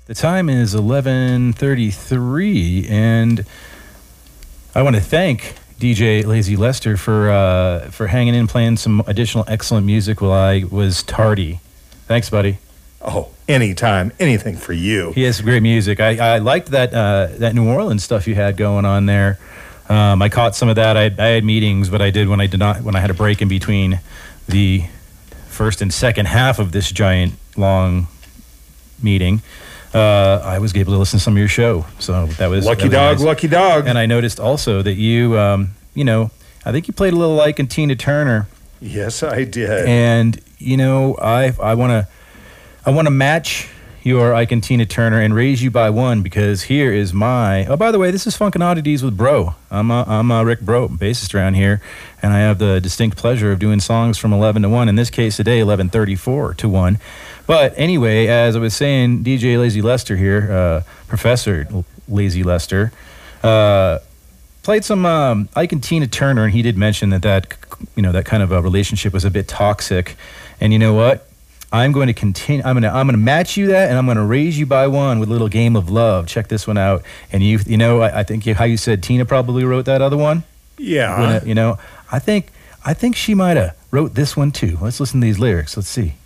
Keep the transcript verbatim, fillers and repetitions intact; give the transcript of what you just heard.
The time is eleven thirty-three, and I want to thank D J Lazy Lester for uh, for hanging in, playing some additional excellent music while I was tardy. Thanks, buddy. Oh, anytime, anything for you. He has some great music. I, I liked that uh, that New Orleans stuff you had going on there. Um, I caught some of that. I, I had meetings, but I did when I did not when I had a break in between the first and second half of this giant long meeting. Uh, I was able to listen to some of your show, so that was lucky that was dog, nice. lucky dog. And I noticed also that you, um, you know, I think you played a little like in Tina Turner. Yes, I did. And you know, I I want to I want to match your Ike and Tina Turner and raise you by one, because here is my. Oh, by the way, this is Funkin' Oddities with Bro. I'm a, I'm a Rick Bro, bassist around here, and I have the distinct pleasure of doing songs from eleven to one. In this case today, eleven thirty-four to one. But anyway, as I was saying, D J Lazy Lester here, uh, Professor Lazy Lester, uh, played some um, Ike and Tina Turner, and he did mention that that you know that kind of a relationship was a bit toxic. And you know what? I'm going to continue. I'm going to I'm going to match you that, and I'm going to raise you by one with a little game of love. Check this one out. And you you know I, I think you, how you said Tina probably wrote that other one. Yeah. When, uh, you know I think I think she might have wrote this one too. Let's listen to these lyrics. Let's see.